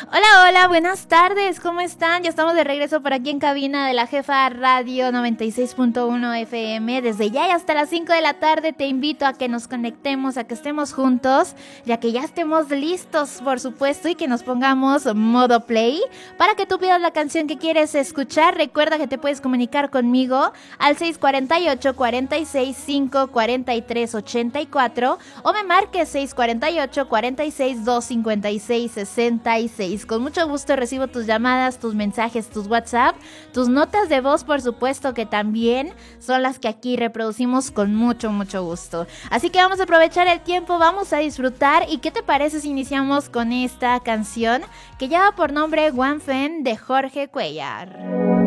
Hola, hola, buenas tardes, ¿cómo están? Ya estamos de regreso por aquí en cabina de la Jefa Radio 96.1 FM. Desde ya y hasta las 5 de la tarde te invito a que nos conectemos, a que estemos juntos, ya que ya estemos listos, por supuesto, y que nos pongamos modo play para que tú pidas la canción que quieres escuchar. Recuerda que te puedes comunicar conmigo al 648-465-4384 o me marques 648-46-256-66. Con mucho gusto recibo tus llamadas, tus mensajes, tus WhatsApp, tus notas de voz, por supuesto, que también son las que aquí reproducimos con mucho, mucho gusto. Así que vamos a aprovechar el tiempo, vamos a disfrutar. ¿Y qué te parece si iniciamos con esta canción que lleva por nombre One Femme de Jorge Cuellar?